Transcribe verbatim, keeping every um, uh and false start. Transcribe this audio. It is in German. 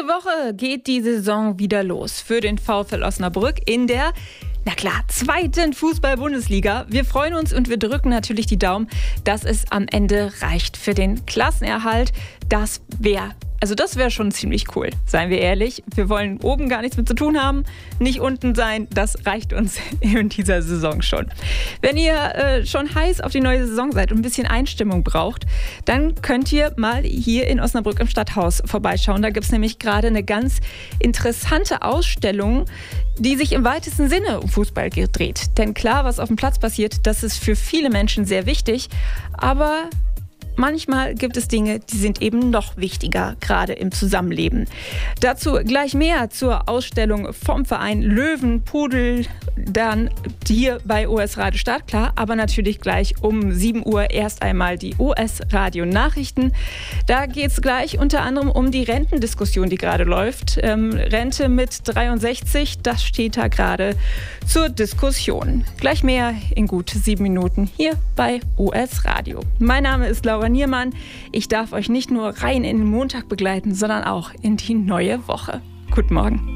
Woche geht die Saison wieder los für den VfL Osnabrück in der, na klar, zweiten Fußball-Bundesliga. Wir freuen uns und wir drücken natürlich die Daumen, dass es am Ende reicht für den Klassenerhalt. Das wäre Also das wäre schon ziemlich cool, seien wir ehrlich. Wir wollen oben gar nichts mit zu tun haben, nicht unten sein. Das reicht uns in dieser Saison schon. Wenn ihr äh, schon heiß auf die neue Saison seid und ein bisschen Einstimmung braucht, dann könnt ihr mal hier in Osnabrück im Stadthaus vorbeischauen. Da gibt es nämlich gerade eine ganz interessante Ausstellung, die sich im weitesten Sinne um Fußball dreht. Denn klar, was auf dem Platz passiert, das ist für viele Menschen sehr wichtig, aber manchmal gibt es Dinge, die sind eben noch wichtiger, gerade im Zusammenleben. Dazu gleich mehr zur Ausstellung vom Verein Löwenpudel, dann hier bei O S Radio Startklar, aber natürlich gleich um sieben Uhr erst einmal die O S Radio Nachrichten. Da geht es gleich unter anderem um die Rentendiskussion, die gerade läuft. Ähm, Rente mit dreiundsechzig, das steht da gerade zur Diskussion. Gleich mehr in gut sieben Minuten hier bei O S Radio. Mein Name ist Laura Niermann. Ich darf euch nicht nur rein in den Montag begleiten, sondern auch in die neue Woche. Guten Morgen.